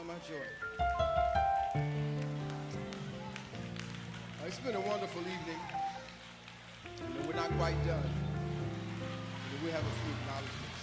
my joy. It's been a wonderful evening. We're not quite done. We have a few acknowledgments.